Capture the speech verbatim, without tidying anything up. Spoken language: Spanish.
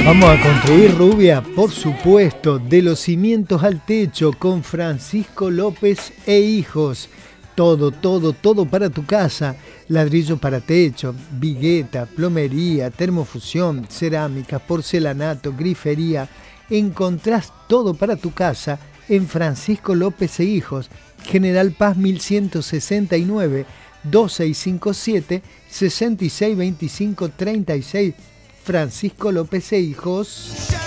Vamos a construir, Rubia, por supuesto, de los cimientos al techo con Francisco López e Hijos. Todo, todo, todo para tu casa. Ladrillo para techo, vigueta, plomería, termofusión, cerámica, porcelanato, grifería. Encontrás todo para tu casa en Francisco López e Hijos. General Paz mil ciento sesenta y nueve, dos seis cinco siete, seis seis dos cinco tres seis. Francisco López e Hijos.